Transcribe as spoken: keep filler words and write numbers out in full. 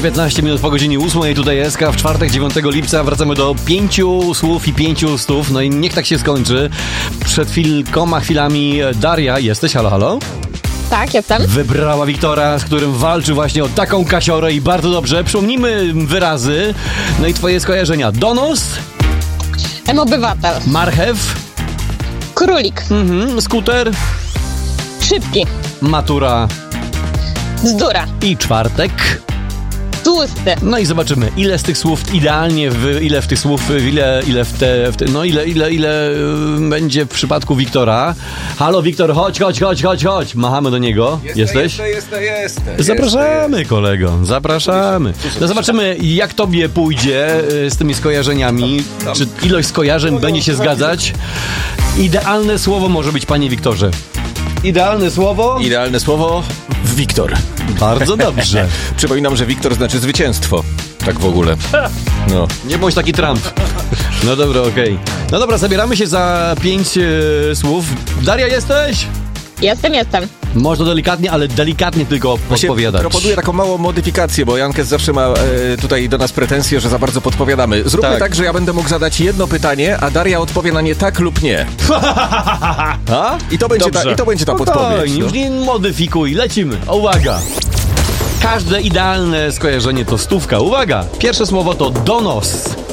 piętnaście minut po godzinie ósmej, tutaj S K w czwartek, dziewiątego lipca. Wracamy do pięciu słów i pięciu stów. No i niech tak się skończy. Przed kilkoma chwilami Daria, jesteś? Halo, halo? Tak, jestem. Wybrała Wiktora, z którym walczy właśnie o taką kasiorę i bardzo dobrze. Przypomnijmy wyrazy. No i twoje skojarzenia. Donos, M-obywatel. marchew, Królik. mhm, skuter, Szybki. matura Bzdura. i czwartek. Tłusty. No i zobaczymy, ile z tych słów idealnie, w, ile w tych słów, ile, ile w te, w te, no ile, ile, ile y, będzie w przypadku Wiktora. Halo, Wiktor, chodź, chodź, chodź, chodź, chodź. Machamy do niego. Jestem, Jesteś? Jestem, jestem, jestem. Zapraszamy, jestem. kolego, zapraszamy. No zobaczymy, jak tobie pójdzie y, z tymi skojarzeniami. Czy ilość skojarzeń będzie się zgadzać? Idealne słowo może być, panie Wiktorze. Idealne słowo? Idealne słowo? Wiktor. Bardzo dobrze. Przypominam, że Wiktor znaczy zwycięstwo. Tak w ogóle. No. Nie bądź taki Trump. No dobra, okej. Okay. No dobra, zabieramy się za pięć e, słów. Daria, jesteś? Jestem, jestem. Można delikatnie, ale delikatnie tylko podpowiadać. Proponuję taką małą modyfikację, bo Jankes zawsze ma e, tutaj do nas pretensje, że za bardzo podpowiadamy. Zróbmy Tak. tak. że ja będę mógł zadać jedno pytanie, a Daria odpowie na nie tak lub nie. A? I to będzie ta, Dobrze. i to będzie ta podpowiedź. Spokojnie, No. już nie modyfikuj, lecimy. Uwaga! Każde idealne skojarzenie to stówka. Uwaga! Pierwsze słowo to donos.